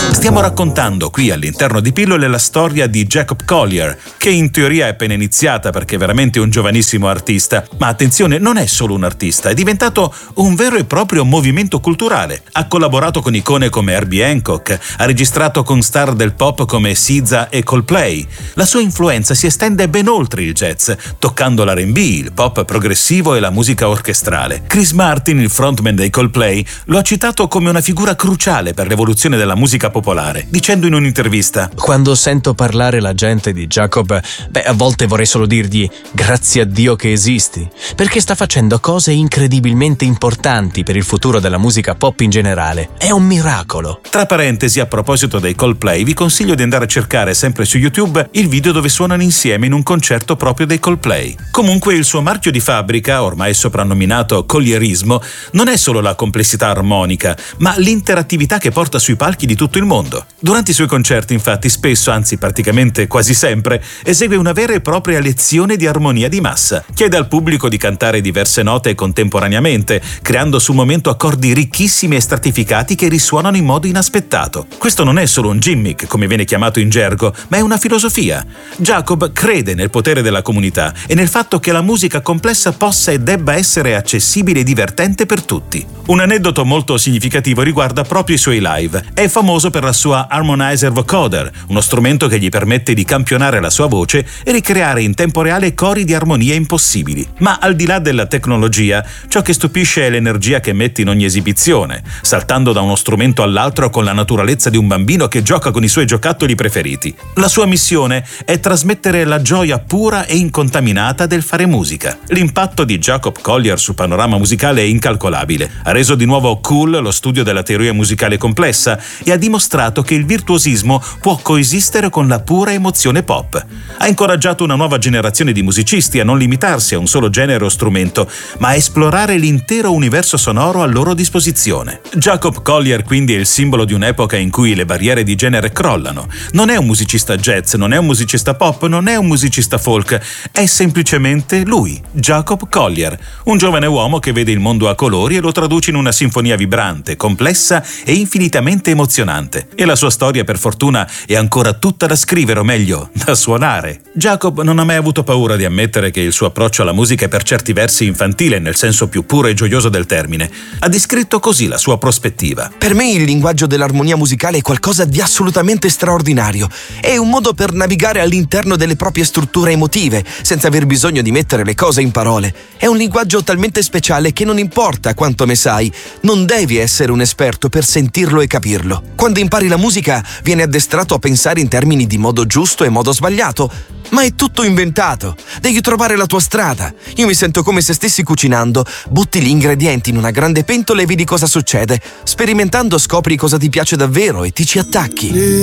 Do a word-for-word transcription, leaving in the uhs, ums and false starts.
Stiamo raccontando qui all'interno di Pillole la storia di Jacob Collier, che in teoria è appena iniziata perché è veramente un giovanissimo artista. Ma attenzione, non è solo un artista, è diventato un vero e proprio movimento culturale. Ha collaborato con icone come Herbie Hancock, ha registrato con star del pop come S Z A e Coldplay. La sua influenza si estende ben oltre il jazz, toccando l'R and B, il pop progressivo e la musica orchestrale. Chris Martin, il frontman dei Coldplay, lo ha citato come una figura cruciale per l'evoluzione della musica popolare, dicendo in un'intervista: quando sento parlare la gente di Jacob, beh, a volte vorrei solo dirgli grazie a Dio che esisti, perché sta facendo cose incredibilmente importanti per il futuro della musica pop in generale. È un miracolo. Tra parentesi, a proposito dei Coldplay, vi consiglio di andare a cercare sempre su YouTube il video dove suonano insieme in un concerto proprio dei Coldplay. Comunque il suo marchio di fabbrica, ormai soprannominato collierismo, non è solo la complessità armonica, ma l'interattività che porta sui palchi di tutto il mondo. Durante i suoi concerti, infatti, spesso, anzi praticamente quasi sempre, esegue una vera e propria lezione di armonia di massa. Chiede al pubblico di cantare diverse note contemporaneamente, creando sul momento accordi ricchissimi e stratificati che risuonano in modo inaspettato. Questo non è solo un gimmick, come viene chiamato in gergo, ma è una filosofia. Jacob crede nel potere della comunità e nel fatto che la musica complessa possa e debba essere accessibile e divertente per tutti. Un aneddoto molto significativo riguarda proprio i suoi live. È famoso per la sua Harmonizer Vocoder, uno strumento che gli permette di campionare la sua voce e ricreare in tempo reale cori di armonia impossibili. Ma al di là della tecnologia, ciò che stupisce è l'energia che mette in ogni esibizione, saltando da uno strumento all'altro con la naturalezza di un bambino che gioca con i suoi giocattoli preferiti. La sua missione è trasmettere la gioia pura e incontaminata del fare musica. L'impatto di Jacob Collier sul panorama musicale è incalcolabile. Ha reso di nuovo cool lo studio della teoria musicale complessa e ha dimostrato che il virtuosismo può coesistere con la pura emozione pop. Ha incoraggiato una nuova generazione di musicisti a non limitarsi a un solo genere o strumento, ma a esplorare l'intero universo sonoro a loro disposizione. Jacob Collier quindi è il simbolo di un'epoca in cui le barriere di genere crollano. Non è un musicista jazz, non è un musicista pop, non è un musicista folk, è semplicemente lui, Jacob Collier, un giovane uomo che vede il mondo a colori e lo traduce in una sinfonia vibrante, complessa e infinitamente emozionante. E la sua storia, per fortuna, è ancora tutta da scrivere, o meglio, da suonare. Jacob non ha mai avuto paura di ammettere che il suo approccio alla musica è per certi versi infantile, nel senso più puro e gioioso del termine. Ha descritto così la sua prospettiva. Per me il linguaggio dell'armonia musicale è qualcosa di assolutamente straordinario. È un modo per navigare all'interno delle proprie strutture emotive, senza aver bisogno di mettere le cose in parole. È un linguaggio talmente speciale che non importa quanto ne sai, non devi essere un esperto per sentirlo e capirlo. Quando impari la musica, vieni addestrato a pensare in termini di modo giusto e modo sbagliato, ma è tutto inventato. Devi trovare la tua strada. Io mi sento come se stessi cucinando. Butti gli ingredienti in una grande pentola e vedi cosa succede. Sperimentando scopri cosa ti piace davvero e ti ci attacchi.